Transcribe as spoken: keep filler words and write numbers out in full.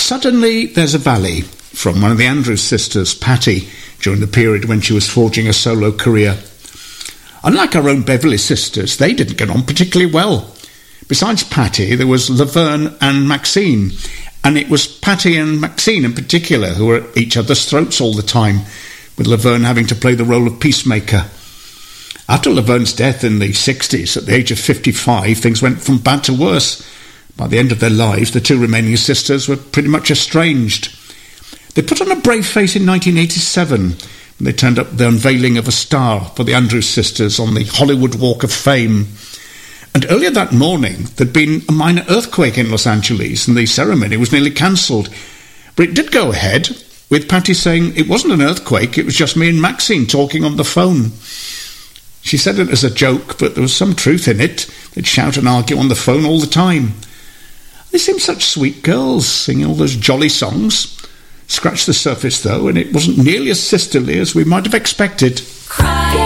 Suddenly There's a Valley, from one of the Andrews sisters, Patty, during the period when she was forging a solo career. Unlike our own Beverley sisters, they didn't get on particularly well. Besides Patty, there was Laverne and Maxine, and it was Patty and Maxine in particular who were at each other's throats all the time, with Laverne having to play the role of peacemaker. After Laverne's death in the sixties, at the age of fifty-five, things went from bad to worse. By the end of their lives, the two remaining sisters were pretty much estranged. They put on a brave face in nineteen eighty-seven, when they turned up the unveiling of a star for the Andrews sisters on the Hollywood Walk of Fame. And earlier that morning, there'd been a minor earthquake in Los Angeles, and the ceremony was nearly cancelled. But it did go ahead, with Patty saying it wasn't an earthquake, it was just me and Maxine talking on the phone. She said it as a joke, but there was some truth in it. They'd shout and argue on the phone all the time. They seemed such sweet girls, singing all those jolly songs. Scratched the surface, though, and it wasn't nearly as sisterly as we might have expected. Cry.